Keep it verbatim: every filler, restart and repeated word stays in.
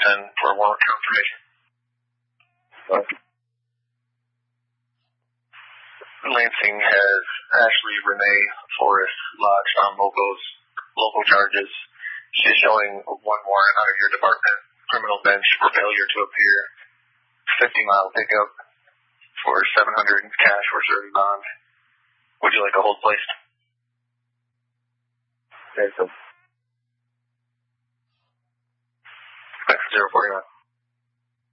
ten for warrant confirmation. What? Lansing has Ashley Renee Forrest lodged on local, local charges. She's showing one warrant out of your department criminal bench for failure to appear, fifty mile pickup for seven hundred in cash or surety bond. Would you like a hold placed? Okay, so. zero forty-nine.